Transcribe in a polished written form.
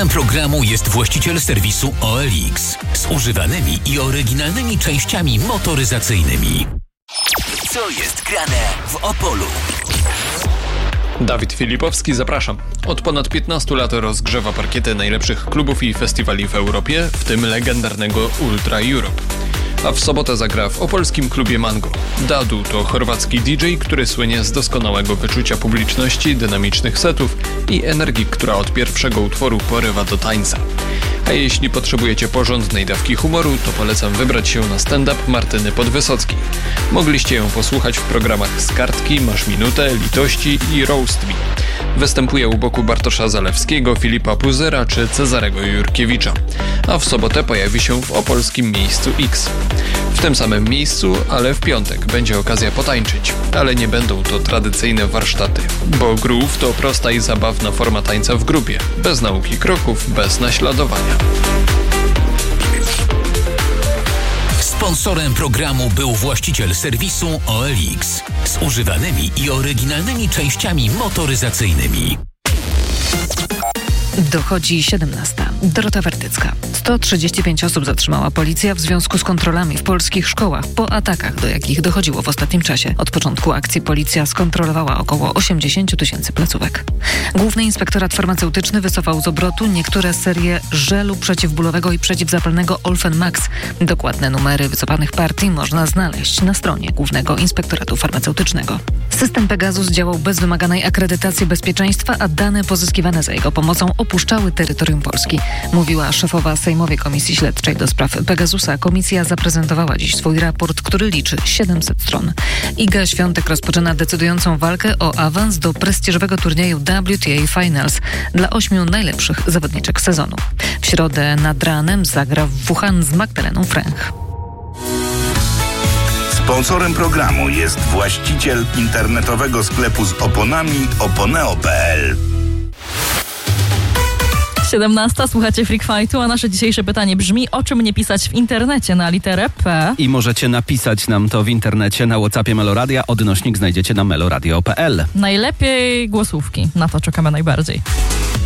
Sponsorem programu jest właściciel serwisu OLX z używanymi i oryginalnymi częściami motoryzacyjnymi. Co jest grane w Opolu? Dawid Filipowski, zapraszam. Od ponad 15 lat rozgrzewa parkiety najlepszych klubów i festiwali w Europie, w tym legendarnego Ultra Europe. A w sobotę zagra w opolskim klubie Mango. Dadu to chorwacki DJ, który słynie z doskonałego wyczucia publiczności, dynamicznych setów i energii, która od pierwszego utworu porywa do tańca. A jeśli potrzebujecie porządnej dawki humoru, to polecam wybrać się na stand-up Martyny Podwysockiej. Mogliście ją posłuchać w programach Z kartki, Masz minutę, Litości i Roast Me. Występuje u boku Bartosza Zalewskiego, Filipa Puzera czy Cezarego Jurkiewicza. A w sobotę pojawi się w opolskim Miejscu X. W tym samym miejscu, ale w piątek będzie okazja potańczyć. Ale nie będą to tradycyjne warsztaty, bo groove to prosta i zabawna forma tańca w grupie. Bez nauki kroków, bez naśladowania. Sponsorem programu był właściciel serwisu OLX z używanymi i oryginalnymi częściami motoryzacyjnymi. Dochodzi 17. Dorota Wertycka. 135 osób zatrzymała policja w związku z kontrolami w polskich szkołach po atakach, do jakich dochodziło w ostatnim czasie. Od początku akcji policja skontrolowała około 80 000 placówek. Główny Inspektorat Farmaceutyczny wycofał z obrotu niektóre serie żelu przeciwbólowego i przeciwzapalnego Olfen Max. Dokładne numery wycofanych partii można znaleźć na stronie Głównego Inspektoratu Farmaceutycznego. System Pegasus działał bez wymaganej akredytacji bezpieczeństwa, a dane pozyskiwane za jego pomocą opuszczały terytorium Polski, mówiła szefowa Sejmowej Komisji Śledczej do spraw Pegasusa. Komisja zaprezentowała dziś swój raport, który liczy 700 stron. Iga Świątek rozpoczyna decydującą walkę o awans do prestiżowego turnieju WTA Finals dla 8 najlepszych zawodniczek sezonu. W środę nad ranem zagra w Wuhan z Magdaleną Fręch. Sponsorem programu jest właściciel internetowego sklepu z oponami oponeo.pl. 17. Słuchacie Freak Fightu, a nasze dzisiejsze pytanie brzmi: o czym nie pisać w internecie na literę P? I możecie napisać nam to w internecie na WhatsAppie Meloradia. Odnośnik znajdziecie na meloradio.pl. Najlepiej głosówki. Na to czekamy najbardziej.